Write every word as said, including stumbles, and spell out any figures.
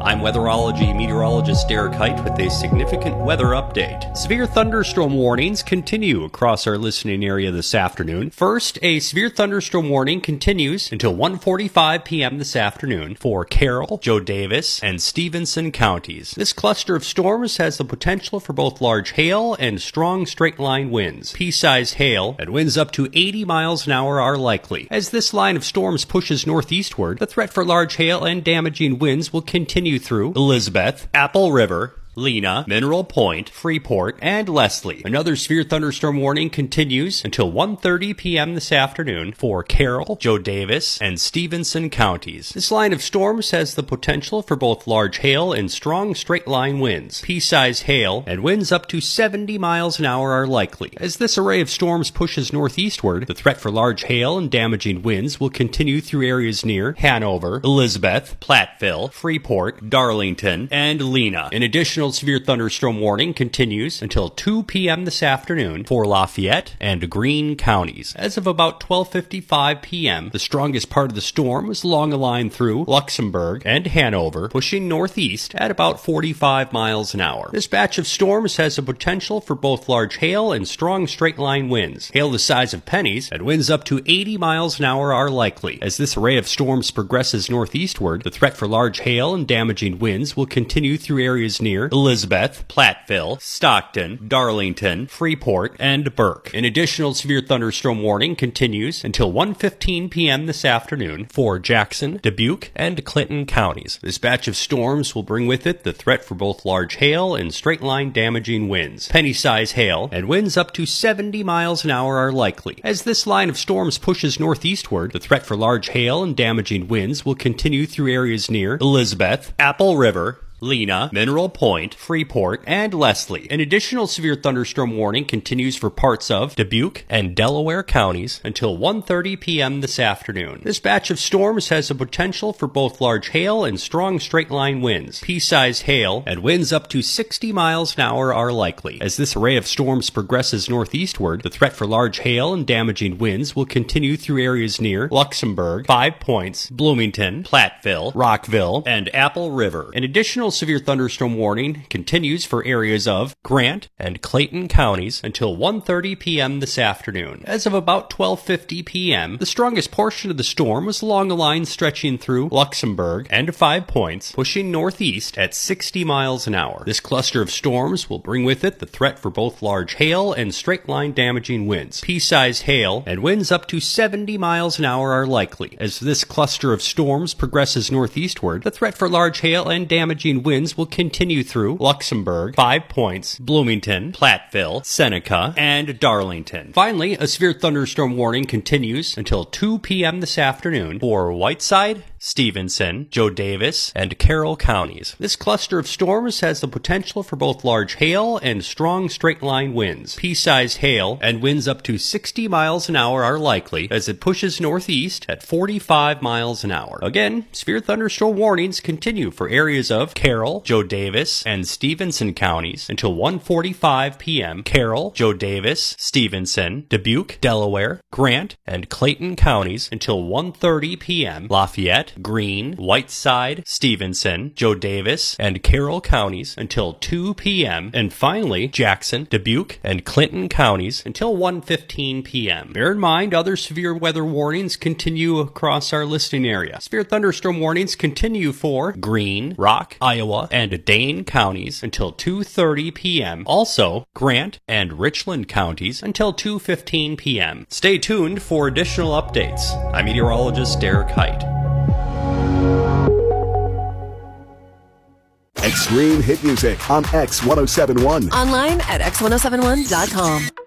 I'm weatherology meteorologist Derek Height with a significant weather update. Severe thunderstorm warnings continue across our listening area this afternoon. First, a severe thunderstorm warning continues until one forty-five p.m. this afternoon for Carroll, Joe Davis, and Stevenson counties. This cluster of storms has the potential for both large hail and strong straight-line winds. Pea-sized hail and winds up to eighty miles an hour are likely. As this line of storms pushes northeastward, the threat for large hail and damaging winds will continue through Elizabeth, Apple River, Lena, Mineral Point, Freeport, and Leslie. Another severe thunderstorm warning continues until one thirty p.m. this afternoon for Carroll, Joe Davis, and Stevenson counties. This line of storms has the potential for both large hail and strong straight-line winds. Pea-sized hail and winds up to seventy miles an hour are likely. As this array of storms pushes northeastward, the threat for large hail and damaging winds will continue through areas near Hanover, Elizabeth, Platteville, Freeport, Darlington, and Lena. In addition, severe thunderstorm warning continues until two p.m. this afternoon for Lafayette and Greene counties. As of about twelve fifty-five p.m., the strongest part of the storm was along a line through Luxembourg and Hanover, pushing northeast at about forty-five miles an hour. This batch of storms has the potential for both large hail and strong straight-line winds. Hail the size of pennies and winds up to eighty miles an hour are likely. As this array of storms progresses northeastward, the threat for large hail and damaging winds will continue through areas near Elizabeth, Platteville, Stockton, Darlington, Freeport, and Burke. An additional severe thunderstorm warning continues until one fifteen p.m. this afternoon for Jackson, Dubuque, and Clinton counties. This batch of storms will bring with it the threat for both large hail and straight-line damaging winds. Penny-size hail and winds up to seventy miles an hour are likely. As this line of storms pushes northeastward, the threat for large hail and damaging winds will continue through areas near Elizabeth, Apple River, Lena, Mineral Point, Freeport, and Leslie. An additional severe thunderstorm warning continues for parts of Dubuque and Delaware counties until one thirty p.m. this afternoon. This batch of storms has the potential for both large hail and strong straight-line winds. Pea-sized hail and winds up to sixty miles an hour are likely. As this array of storms progresses northeastward, the threat for large hail and damaging winds will continue through areas near Luxembourg, Five Points, Bloomington, Platteville, Rockville, and Apple River. An additional severe thunderstorm warning continues for areas of Grant and Clayton counties until one thirty p.m. this afternoon. As of about twelve fifty p.m., the strongest portion of the storm was along a line stretching through Luxembourg and Five Points, pushing northeast at sixty miles an hour. This cluster of storms will bring with it the threat for both large hail and straight-line damaging winds. Pea-sized hail and winds up to seventy miles an hour are likely. As this cluster of storms progresses northeastward, the threat for large hail and damaging winds will continue through Luxembourg, Five Points, Bloomington, Platteville, Seneca, and Darlington. Finally, a severe thunderstorm warning continues until two p.m. this afternoon for Whiteside, Stevenson, Joe Davis, and Carroll counties. This cluster of storms has the potential for both large hail and strong straight-line winds. Pea-sized hail and winds up to sixty miles an hour are likely as it pushes northeast at forty-five miles an hour. Again, severe thunderstorm warnings continue for areas of Carroll, Joe Davis, and Stevenson counties until one forty-five p.m. Carroll, Joe Davis, Stevenson, Dubuque, Delaware, Grant, and Clayton counties until one thirty p.m. Lafayette, Greene, Whiteside, Stevenson, Joe Davis, and Carroll counties until two p.m. And finally, Jackson, Dubuque, and Clinton counties until one fifteen p.m. Bear in mind, other severe weather warnings continue across our listing area. Severe thunderstorm warnings continue for Greene, Rock, Iowa, and Dane counties until two thirty p.m. Also, Grant and Richland counties until two fifteen p.m. Stay tuned for additional updates. I'm meteorologist Derek Height. Extreme hit music on X ten seventy-one. Online at x ten seventy-one dot com.